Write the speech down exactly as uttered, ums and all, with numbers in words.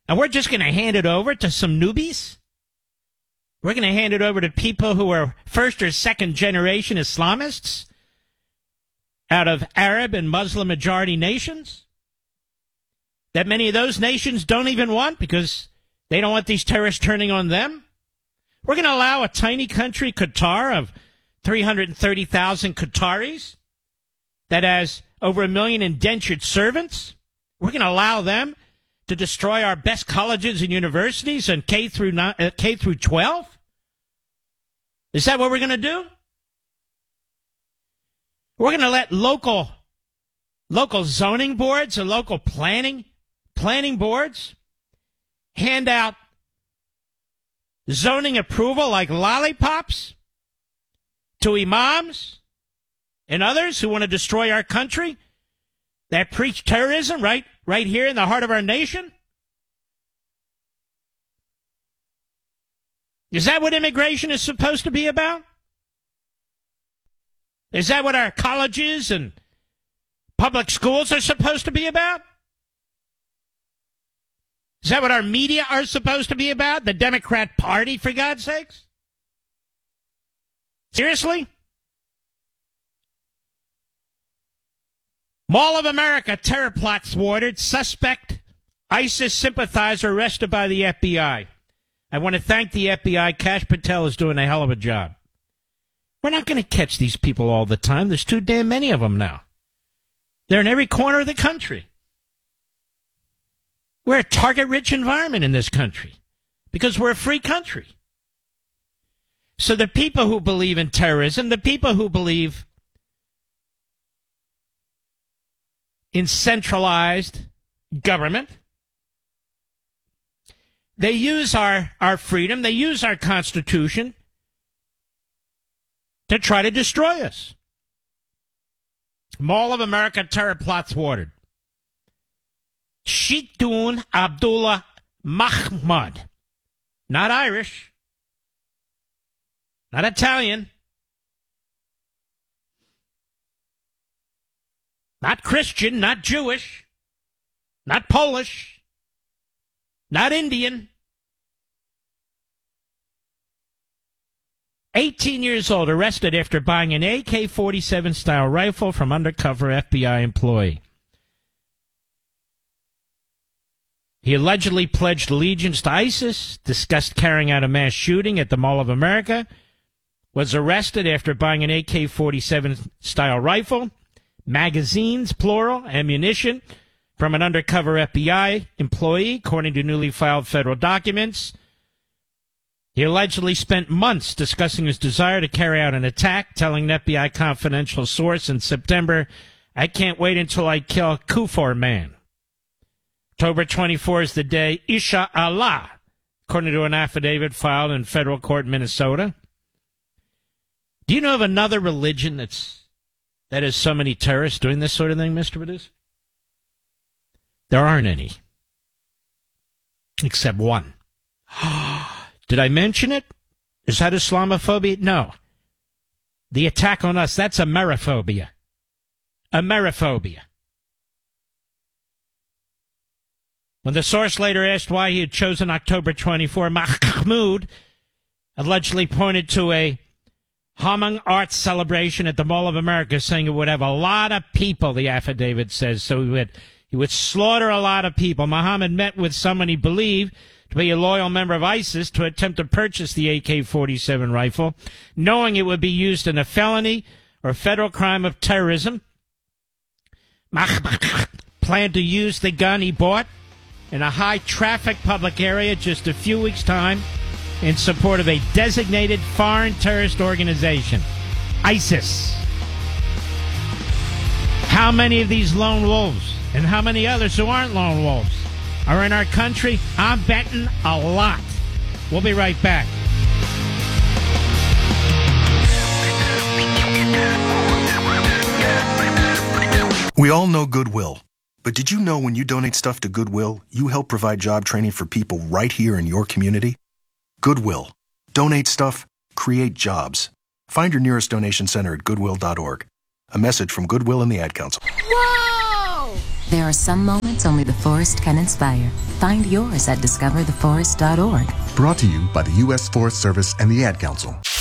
And we're just going to hand it over to some newbies? We're going to hand it over to people who are first or second generation Islamists out of Arab and Muslim majority nations that many of those nations don't even want because they don't want these terrorists turning on them. We're going to allow a tiny country, Qatar, of three hundred thirty thousand Qataris that has over a million indentured servants. We're going to allow them to destroy our best colleges and universities and K through nine, uh, K through twelve? Is that what we're going to do? We're going to let local local zoning boards and local planning planning boards hand out zoning approval like lollipops to imams and others who want to destroy our country that preach terrorism right right here in the heart of our nation? Is that what immigration is supposed to be about? Is that what our colleges and public schools are supposed to be about? Is that what our media are supposed to be about? The Democrat Party, for God's sakes? Seriously? Mall of America terror plot thwarted. Suspect ISIS sympathizer arrested by the F B I. I want to thank the F B I. Kash Patel is doing a hell of a job. We're not going to catch these people all the time. There's too damn many of them now. They're in every corner of the country. We're a target-rich environment in this country because we're a free country. So the people who believe in terrorism, the people who believe in centralized government, they use our, our freedom, they use our Constitution to try to destroy us. Mall of America terror plot thwarted. Shitun Abdullah Mahmoud. Not Irish. Not Italian. Not Christian, not Jewish. Not Polish. Not Indian. eighteen years old, arrested after buying an A K forty-seven style rifle from undercover F B I employee. He allegedly pledged allegiance to ISIS, discussed carrying out a mass shooting at the Mall of America, was arrested after buying an A K forty-seven style rifle, magazines, plural, ammunition, from an undercover F B I employee, according to newly filed federal documents. He allegedly spent months discussing his desire to carry out an attack, telling an F B I confidential source in September, "I can't wait until I kill Kufar man." October twenty-fourth is the day, Isha Allah, according to an affidavit filed in federal court in Minnesota. Do you know of another religion that's that has so many terrorists doing this sort of thing, Mister Producer? There aren't any. Except one. Did I mention it? Is that Islamophobia? No. The attack on us, that's Ameriphobia. Ameriphobia. When the source later asked why he had chosen October twenty-fourth, Mahmoud allegedly pointed to a Hmong arts celebration at the Mall of America, saying it would have a lot of people, the affidavit says, so he would, he would slaughter a lot of people. Muhammad met with someone he believed to be a loyal member of ISIS to attempt to purchase the A K forty-seven rifle, knowing it would be used in a felony or federal crime of terrorism. Mahmoud planned to use the gun he bought in a high-traffic public area just a few weeks' time in support of a designated foreign terrorist organization, ISIS. How many of these lone wolves and how many others who aren't lone wolves are in our country? I'm betting a lot. We'll be right back. We all know Goodwill. But did you know when you donate stuff to Goodwill, you help provide job training for people right here in your community? Goodwill. Donate stuff, create jobs. Find your nearest donation center at goodwill dot org. A message from Goodwill and the Ad Council. Whoa! There are some moments only the forest can inspire. Find yours at discover the forest dot org. Brought to you by the U S Forest Service and the Ad Council.